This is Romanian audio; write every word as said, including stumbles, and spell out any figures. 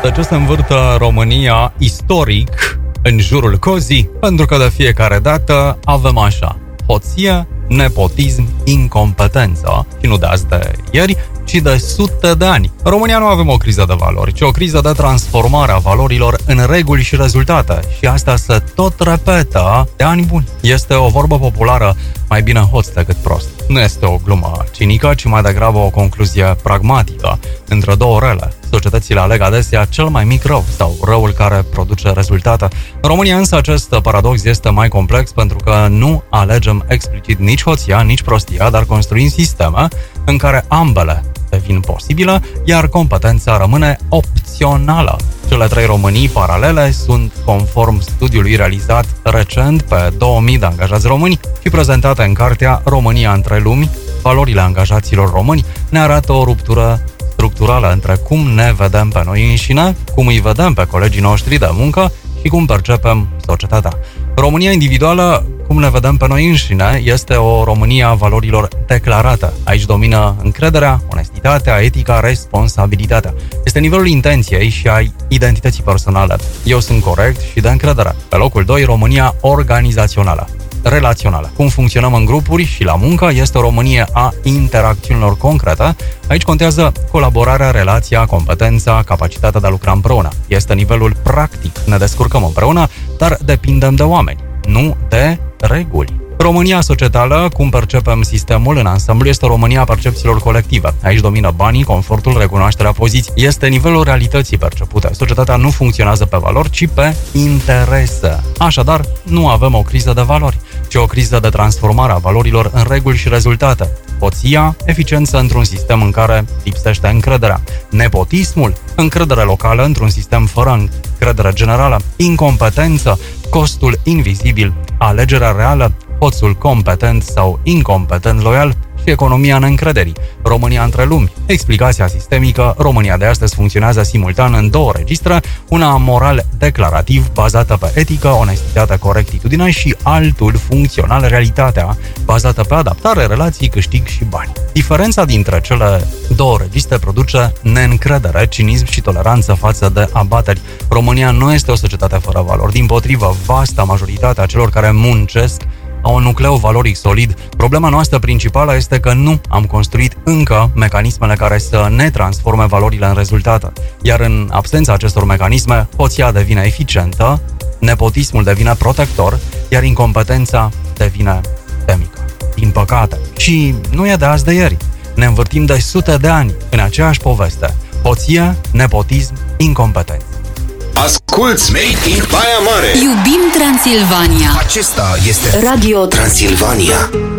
de ce se învârtă România istoric în jurul cozii, pentru că de fiecare dată avem așa: hoție, nepotism, incompetență. Și nu de azi de ieri, ci de sute de ani. În România nu avem o criză de valori, ci o criză de transformare a valorilor în reguli și rezultate. Și asta se tot repetă de ani buni. Este o vorbă populară: mai bine hoț decât prost. Nu este o glumă cinică, ci mai degrabă o concluzie pragmatică. Între două rele, societățile aleg adesea cel mai mic rău sau răul care produce rezultate. În România însă acest paradox este mai complex, pentru că nu alegem explicit nici hoția, nici prostia, dar construim sisteme în care ambele devin posibile, iar competența rămâne opțională. Cele trei Românii paralele sunt conform studiului realizat recent pe două mii de angajați români și prezentate în cartea România între lumi, valorile angajaților români, ne arată o ruptură structurală între cum ne vedem pe noi înșine, cum îi vedem pe colegii noștri de muncă și cum percepem societatea. România individuală, cum ne vedem pe noi înșine, este o Românie a valorilor declarate. Aici domină încrederea, onestitatea, etica, responsabilitatea. Este nivelul intenției și a identității personale. Eu sunt corect și de încredere. Pe locul doi, România organizațională, relațională. Cum funcționăm în grupuri și la muncă este o Românie a interacțiunilor concrete. Aici contează colaborarea, relația, competența, capacitatea de a lucra împreună. Este nivelul practic. Ne descurcăm împreună, dar depindem de oameni, nu de reguli. România societală, cum percepem sistemul în ansamblu, este România percepțiilor colective. Aici domină banii, confortul, recunoașterea poziției. Este nivelul realității percepute. Societatea nu funcționează pe valori, ci pe interese. Așadar, nu avem o criză de valori, ci o criză de transformare a valorilor în reguli și rezultate. Hoția, eficiență într-un sistem în care lipsește încrederea. Nepotismul, încredere locală într-un sistem fără încredere generală. Incompetență, costul invizibil, alegerea reală, hoțul competent sau incompetent loial și economia neîncrederii. România între lumi, explicația sistemică. România de astăzi funcționează simultan în două registre, una moral declarativ, bazată pe etică, onestitate, corectitudine, și altul funcțional, realitatea, bazată pe adaptare, relații, câștig și bani. Diferența dintre cele două registre produce neîncredere, cinism și toleranță față de abateri. România nu este o societate fără valori, dimpotrivă, vasta majoritatea celor care muncesc au un nucleu valoric solid. Problema noastră principală este că nu am construit încă mecanismele care să ne transforme valorile în rezultate. Iar în absența acestor mecanisme, hoția devine eficientă, nepotismul devine protector, iar incompetența devine temică. Din păcate. Și nu e de azi de ieri. Ne învârtim de sute de ani în aceeași poveste. Hoție, nepotism, incompetență. Asculți Made in Baia Mare. Iubim Transilvania. Acesta este Radio Transilvania.